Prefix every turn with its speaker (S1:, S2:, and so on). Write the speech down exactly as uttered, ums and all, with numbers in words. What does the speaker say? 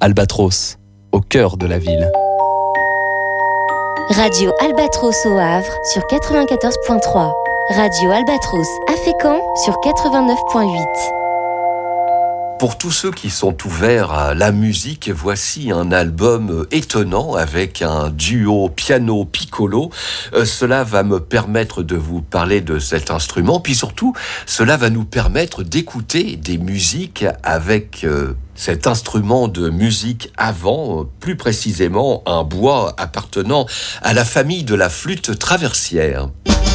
S1: Albatros, au cœur de la ville.
S2: Radio Albatros au Havre sur quatre-vingt-quatorze virgule trois. Radio Albatros à Fécamp sur quatre-vingt-neuf virgule huit.
S3: Pour tous ceux qui sont ouverts à la musique, voici un album étonnant avec un duo piano-piccolo. Euh, cela va me permettre de vous parler de cet instrument, puis surtout, cela va nous permettre d'écouter des musiques avec euh, cet instrument de musique avant, plus précisément un bois appartenant à la famille de la flûte traversière.